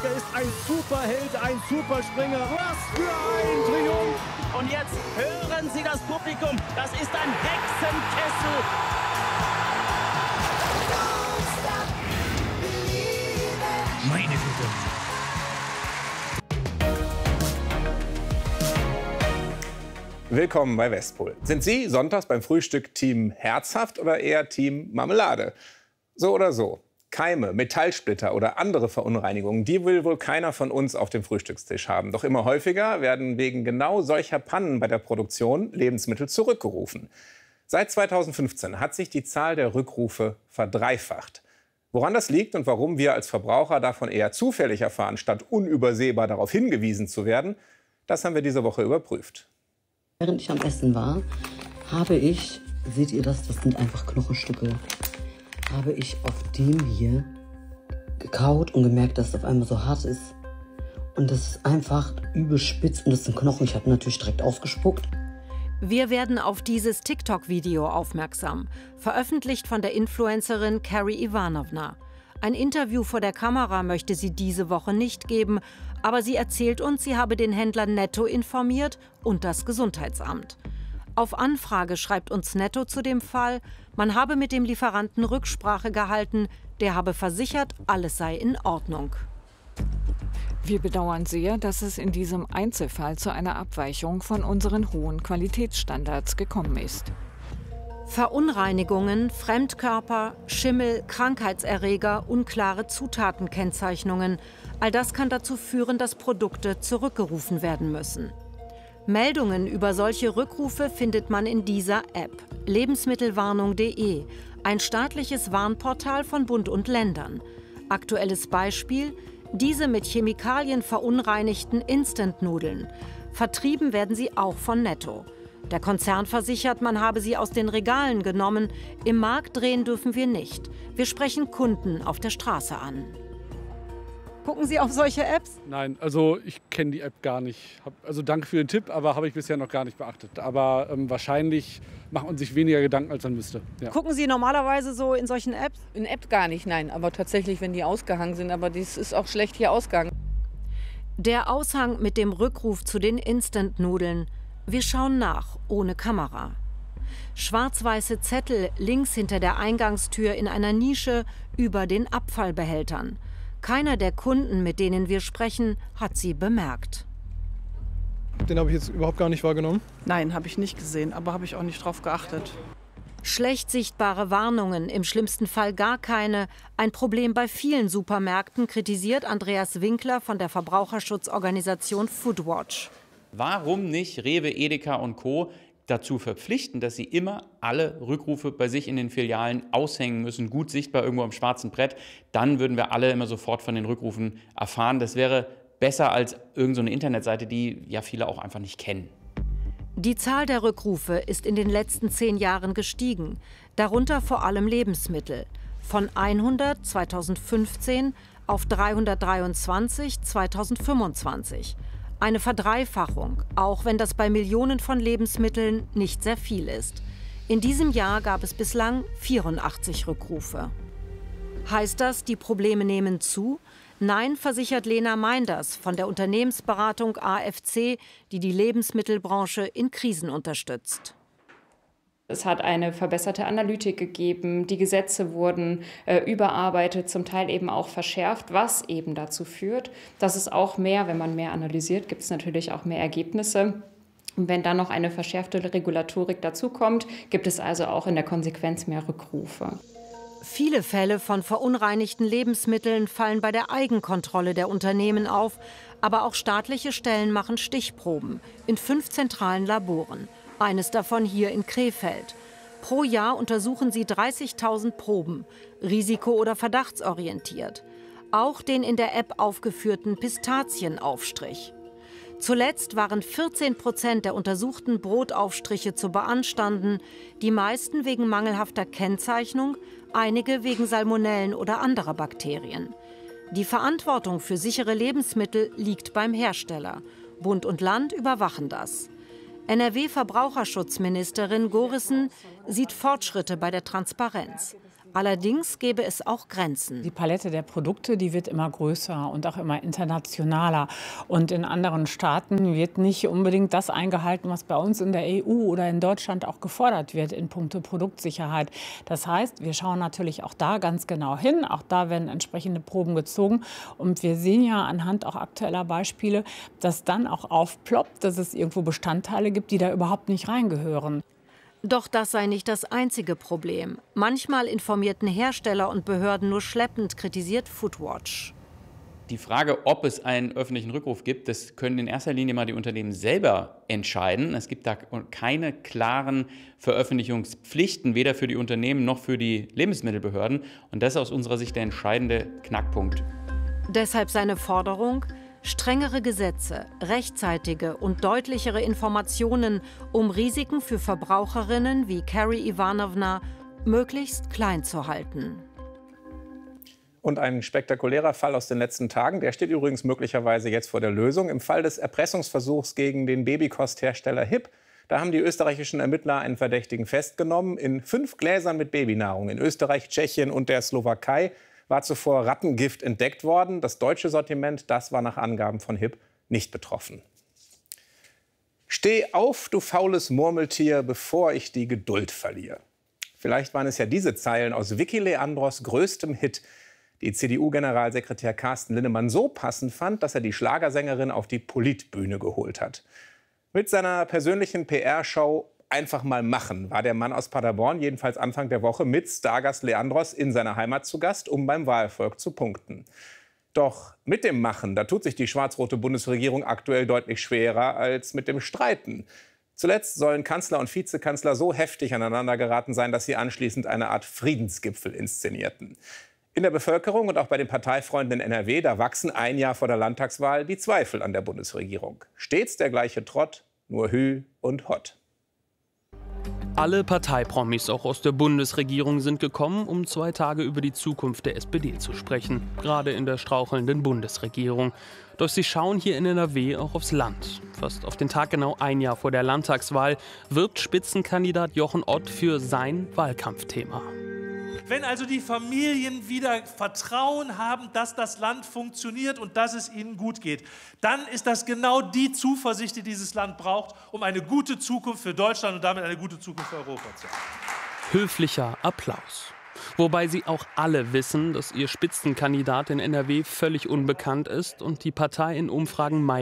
Oetker ist ein Superheld, ein Superspringer. Was für ein Triumph! Und jetzt hören Sie das Publikum. Das ist ein Hexenkessel. Meine Güte. Willkommen bei Westpol. Sind Sie sonntags beim Frühstück Team Herzhaft oder eher Team Marmelade? So oder so. Keime, Metallsplitter oder andere Verunreinigungen, die will wohl keiner von uns auf dem Frühstückstisch haben. Doch immer häufiger werden wegen genau solcher Pannen bei der Produktion Lebensmittel zurückgerufen. Seit 2015 hat sich die Zahl der Rückrufe verdreifacht. Woran das liegt und warum wir als Verbraucher davon eher zufällig erfahren, statt unübersehbar darauf hingewiesen zu werden, das haben wir diese Woche überprüft. Während ich am Essen war, habe ich, seht ihr das, das sind einfach Knochenstücke, habe ich auf dem hier gekaut und gemerkt, dass es auf einmal so hart ist. Und das ist einfach übel spitz und das sind Knochen. Ich habe natürlich direkt ausgespuckt. Wir werden auf dieses TikTok-Video aufmerksam, veröffentlicht von der Influencerin Carrie Ivanovna. Ein Interview vor der Kamera möchte sie diese Woche nicht geben, aber sie erzählt uns, sie habe den Händler Netto informiert und das Gesundheitsamt. Auf Anfrage schreibt uns Netto zu dem Fall, man habe mit dem Lieferanten Rücksprache gehalten, der habe versichert, alles sei in Ordnung. Wir bedauern sehr, dass es in diesem Einzelfall zu einer Abweichung von unseren hohen Qualitätsstandards gekommen ist. Verunreinigungen, Fremdkörper, Schimmel, Krankheitserreger, unklare Zutatenkennzeichnungen. All das kann dazu führen, dass Produkte zurückgerufen werden müssen. Meldungen über solche Rückrufe findet man in dieser App, lebensmittelwarnung.de, ein staatliches Warnportal von Bund und Ländern. Aktuelles Beispiel: diese mit Chemikalien verunreinigten Instant-Nudeln. Vertrieben werden sie auch von Netto. Der Konzern versichert, man habe sie aus den Regalen genommen. Im Markt drehen dürfen wir nicht. Wir sprechen Kunden auf der Straße an. Gucken Sie auf solche Apps? Nein, also ich kenne die App gar nicht. Also danke für den Tipp, aber habe ich bisher noch gar nicht beachtet. Aber wahrscheinlich macht man sich weniger Gedanken, als man müsste. Ja. Gucken Sie normalerweise so in solchen Apps? In App gar nicht, nein. Aber tatsächlich, wenn die ausgehangen sind. Aber das ist auch schlecht hier ausgehangen. Der Aushang mit dem Rückruf zu den Instant-Nudeln. Wir schauen nach, ohne Kamera. Schwarz-weiße Zettel links hinter der Eingangstür in einer Nische über den Abfallbehältern. Keiner der Kunden, mit denen wir sprechen, hat sie bemerkt. Den habe ich jetzt überhaupt gar nicht wahrgenommen. Nein, habe ich nicht gesehen, aber habe ich auch nicht drauf geachtet. Schlecht sichtbare Warnungen, im schlimmsten Fall gar keine. Ein Problem bei vielen Supermärkten, kritisiert Andreas Winkler von der Verbraucherschutzorganisation Foodwatch. Warum nicht Rewe, Edeka und Co. dazu verpflichten, dass sie immer alle Rückrufe bei sich in den Filialen aushängen müssen, gut sichtbar irgendwo am schwarzen Brett? Dann würden wir alle immer sofort von den Rückrufen erfahren. Das wäre besser als irgendeine Internetseite, die ja viele auch einfach nicht kennen. Die Zahl der Rückrufe ist in den letzten 10 Jahren gestiegen, darunter vor allem Lebensmittel. Von 100 2015 auf 323 2025. Eine Verdreifachung, auch wenn das bei Millionen von Lebensmitteln nicht sehr viel ist. In diesem Jahr gab es bislang 84 Rückrufe. Heißt das, die Probleme nehmen zu? Nein, versichert Lena Meinders von der Unternehmensberatung AFC, die die Lebensmittelbranche in Krisen unterstützt. Es hat eine verbesserte Analytik gegeben, die Gesetze wurden überarbeitet, zum Teil eben auch verschärft, was eben dazu führt, dass es auch mehr, wenn man mehr analysiert, gibt es natürlich auch mehr Ergebnisse. Und wenn dann noch eine verschärfte Regulatorik dazukommt, gibt es also auch in der Konsequenz mehr Rückrufe. Viele Fälle von verunreinigten Lebensmitteln fallen bei der Eigenkontrolle der Unternehmen auf, aber auch staatliche Stellen machen Stichproben in 5 zentralen Laboren. Eines davon hier in Krefeld. Pro Jahr untersuchen sie 30.000 Proben, risiko- oder verdachtsorientiert. Auch den in der App aufgeführten Pistazienaufstrich. Zuletzt waren 14% der untersuchten Brotaufstriche zu beanstanden, die meisten wegen mangelhafter Kennzeichnung, einige wegen Salmonellen oder anderer Bakterien. Die Verantwortung für sichere Lebensmittel liegt beim Hersteller. Bund und Land überwachen das. NRW-Verbraucherschutzministerin Gorissen sieht Fortschritte bei der Transparenz. Allerdings gäbe es auch Grenzen. Die Palette der Produkte, die wird immer größer und auch immer internationaler. Und in anderen Staaten wird nicht unbedingt das eingehalten, was bei uns in der EU oder in Deutschland auch gefordert wird in puncto Produktsicherheit. Das heißt, wir schauen natürlich auch da ganz genau hin. Auch da werden entsprechende Proben gezogen. Und wir sehen ja anhand auch aktueller Beispiele, dass dann auch aufploppt, dass es irgendwo Bestandteile gibt, die da überhaupt nicht reingehören. Doch das sei nicht das einzige Problem. Manchmal informierten Hersteller und Behörden nur schleppend, kritisiert Foodwatch. Die Frage, ob es einen öffentlichen Rückruf gibt, das können in erster Linie mal die Unternehmen selber entscheiden. Es gibt da keine klaren Veröffentlichungspflichten, weder für die Unternehmen noch für die Lebensmittelbehörden. Und das ist aus unserer Sicht der entscheidende Knackpunkt. Deshalb seine Forderung: strengere Gesetze, rechtzeitige und deutlichere Informationen, um Risiken für Verbraucherinnen wie Carrie Ivanovna möglichst klein zu halten. Und ein spektakulärer Fall aus den letzten Tagen, der steht übrigens möglicherweise jetzt vor der Lösung. Im Fall des Erpressungsversuchs gegen den Babykosthersteller HiP, da haben die österreichischen Ermittler einen Verdächtigen festgenommen. In 5 Gläsern mit Babynahrung in Österreich, Tschechien und der Slowakei war zuvor Rattengift entdeckt worden. Das deutsche Sortiment, das war nach Angaben von HiP nicht betroffen. Steh auf, du faules Murmeltier, bevor ich die Geduld verliere. Vielleicht waren es ja diese Zeilen aus Vicky Leandros größtem Hit, die CDU-Generalsekretär Carsten Linnemann so passend fand, dass er die Schlagersängerin auf die Politbühne geholt hat. Mit seiner persönlichen PR-Show Einfach mal machen war der Mann aus Paderborn jedenfalls Anfang der Woche mit Stargast Leandros in seiner Heimat zu Gast, um beim Wahlvolk zu punkten. Doch mit dem Machen, da tut sich die schwarz-rote Bundesregierung aktuell deutlich schwerer als mit dem Streiten. Zuletzt sollen Kanzler und Vizekanzler so heftig aneinander geraten sein, dass sie anschließend eine Art Friedensgipfel inszenierten. In der Bevölkerung und auch bei den Parteifreunden in NRW, da wachsen ein Jahr vor der Landtagswahl die Zweifel an der Bundesregierung. Stets der gleiche Trott, nur Hü und Hott. Alle Parteipromis auch aus der Bundesregierung sind gekommen, um 2 Tage über die Zukunft der SPD zu sprechen. Gerade in der strauchelnden Bundesregierung. Doch sie schauen hier in NRW auch aufs Land. Fast auf den Tag genau ein Jahr vor der Landtagswahl wirbt Spitzenkandidat Jochen Ott für sein Wahlkampfthema. Wenn also die Familien wieder Vertrauen haben, dass das Land funktioniert und dass es ihnen gut geht, dann ist das genau die Zuversicht, die dieses Land braucht, um eine gute Zukunft für Deutschland und damit eine gute Zukunft für Europa zu haben. Höflicher Applaus. Wobei sie auch alle wissen, dass ihr Spitzenkandidat in NRW völlig unbekannt ist und die Partei in Umfragen